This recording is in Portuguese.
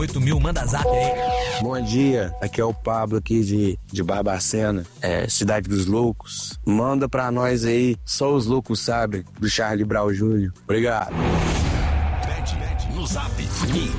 8000, manda zap aí. Bom dia, aqui é o Pablo aqui de Barbacena, Cidade dos Loucos. Manda pra nós aí, Só os Loucos Sabem, do Charlie Brown Jr. Obrigado. No zap,